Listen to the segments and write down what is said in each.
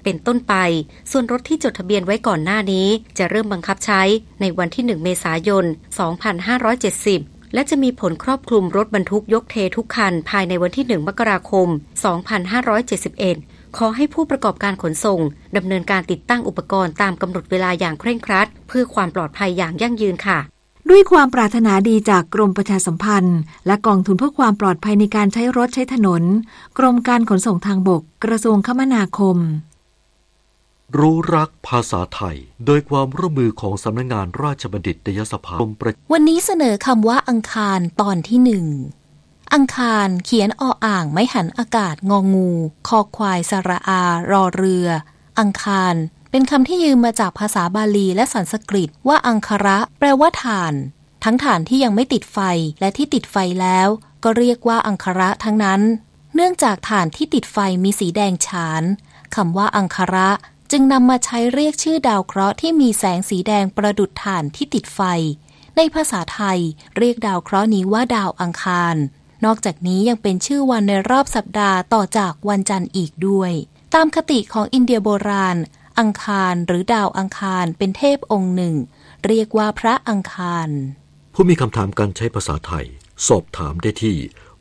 เป็นต้นไปส่วนรถที่จดทะเบียนไว้ก่อนหน้านี้จะเริ่มบังคับใช้ในวันที่1เมษายน2570และจะมีผลครอบคลุมรถบรรทุกยกเททุกคันภายในวันที่1มกราคม2571ขอให้ผู้ประกอบการขนส่งดำเนินการติดตั้งอุปกรณ์ตามกำหนดเวลาอย่างเคร่งครัดเพื่อความปลอดภัยอย่างยั่งยืนค่ะด้วยความปรารถนาดีจากกรมประชาสัมพันธ์และกองทุนเพื่อความปลอดภัยในการใช้รถใช้ถนนกรมการขนส่งทางบกกระทรวงคมนาคมรู้รักภาษาไทยโดยความร่วมมือของสำนักงานราชบัณฑิตยสภาวันนี้เสนอคำว่าอังคารตอนที่1อังคารเขียนออ่างไม้หันอากาศงองูคอควายสระอารอเรืออังคารเป็นคำที่ยืมมาจากภาษาบาลีและสันสกฤตว่าอังคาระแปลว่าถ่านทั้งถ่านที่ยังไม่ติดไฟและที่ติดไฟแล้วก็เรียกว่าอังคาระทั้งนั้นเนื่องจากถ่านที่ติดไฟมีสีแดงฉานคำว่าอังคาระจึงนำมาใช้เรียกชื่อดาวเคราะห์ที่มีแสงสีแดงประดุจถ่านที่ติดไฟในภาษาไทยเรียกดาวเคราะห์นี้ว่าดาวอังคารนอกจากนี้ยังเป็นชื่อวันในรอบสัปดาห์ต่อจากวันจันทร์อีกด้วยตามคติของอินเดียโบราณอังคารหรือดาวอังคารเป็นเทพองค์หนึ่งเรียกว่าพระอังคารผู้มีคำถามการใช้ภาษาไทยสอบถามได้ที่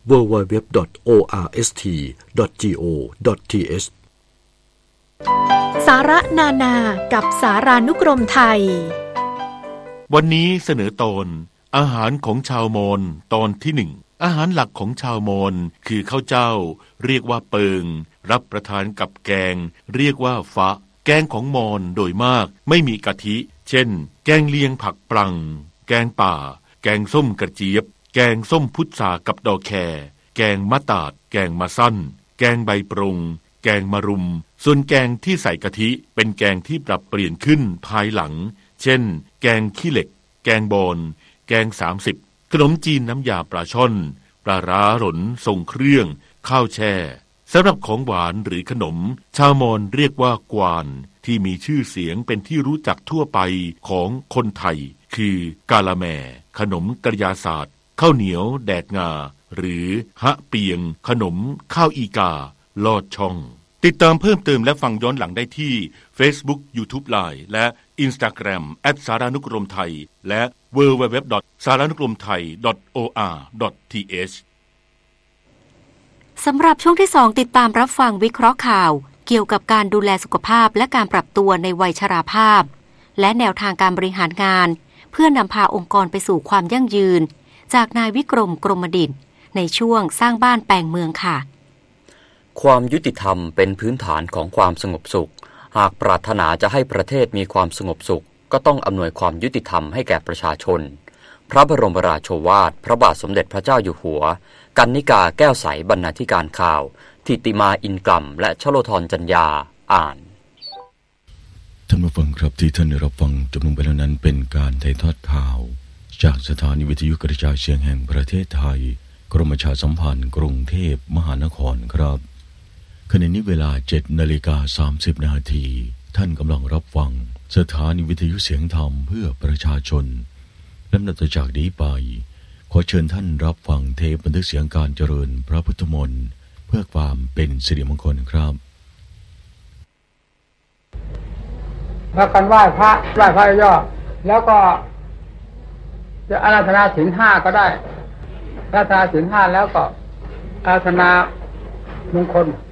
www.orst.go.th สาระนานากับสารานุกรมไทยวันนี้เสนอตอนอาหารของชาวมอญตอนที่1อาหารหลักของชาวมอญคือข้าวเจ้าเรียกว่าเปิงรับประทานกับแกงเรียกว่าฟะแกงของมอญโดยมากไม่มีกะทิเช่นแกงเลียงผักปลังแกงป่าแกงส้มกระเจี๊ยบแกงส้มพุทรากับดอกแคแกงมะตาดแกงมะสั้นแกงใบปรุงแกงมะรุมส่วนแกงที่ใส่กะทิเป็นแกงที่ปรับเปลี่ยนขึ้นภายหลังเช่นแกงขี้เหล็กแกงบอนแกง30ขนมจีนน้ำยาปลาช่อนปลาร้าหลนทรงเครื่องข้าวแช่สำหรับของหวานหรือขนมชาวมอญเรียกว่ากวานที่มีชื่อเสียงเป็นที่รู้จักทั่วไปของคนไทยคือกาละแมขนมกระยาศาสตร์ข้าวเหนียวแดกงาหรือฮะเปียงขนมข้าวอีกาลอดช่องติดตามเพิ่มเติมและฟังย้อนหลังได้ที่ Facebook YouTube Line และ Instagram @ สารานุกรมไทยและ www.saranukromthai.or.th สำหรับช่วงที่2ติดตามรับฟังวิเคราะห์ข่าวเกี่ยวกับการดูแลสุขภาพและการปรับตัวในวัยชราภาพและแนวทางการบริหารงานเพื่อนำพาองค์กรไปสู่ความยั่งยืนจากนายวิกรมกรมดิษฐ์ในช่วงสร้างบ้านแปลงเมืองค่ะความยุติธรรมเป็นพื้นฐานของความสงบสุขหากปรารถนาจะให้ประเทศมีความสงบสุขก็ต้องอำนวยความยุติธรรมให้แก่ประชาชนพระบรมราโชวาทพระบาทสมเด็จพระเจ้าอยู่หัวกรรณิกาแก้วใสบรรณาธิการข่าวทิติมาอินกล่ำและชโลธรจัญญาอ่านท่านผู้ฟังครับที่ท่านได้รับฟังจบลงไปแล้วนั้นเป็นการถ่ายทอดข่าวจากสถานีวิทยุกระจายเสียงแห่งประเทศไทยกรมประชาสัมพันธ์กรุงเทพมหานครครับขณะนี้เวลา 7:30 น.ท่านกำลังรับฟังสถานีวิทยุเสียงธรรมเพื่อประชาชนและนับจากนี้ไปขอเชิญท่านรับฟังเทปบันทึกเสียงการเจริญพระพุทธมนต์เพื่อความเป็นสิริมงคลครับพากันไหว้พระย่อแล้วก็จะอาราธนาศีล 5ก็ได้อาราธนาศีล 5แล้วก็อาราธนามงคล